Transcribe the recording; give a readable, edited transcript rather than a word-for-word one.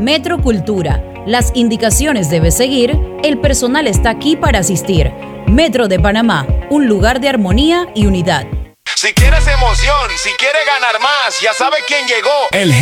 Metro Cultura. Las indicaciones debes seguir. El personal está aquí para asistir. Metro de Panamá, un lugar de armonía y unidad. Si quieres emoción, si quieres ganar más, ya sabe quién llegó. El